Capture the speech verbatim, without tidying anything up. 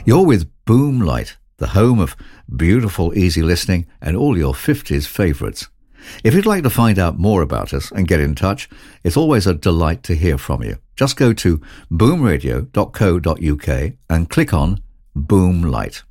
You're with Boomlight, the home of beautiful, easy listening and all your fifties favourites. If you'd like to find out more about us and get in touch, it's always a delight to hear from you. Just go to boom radio dot co dot uk and click on Boomlight.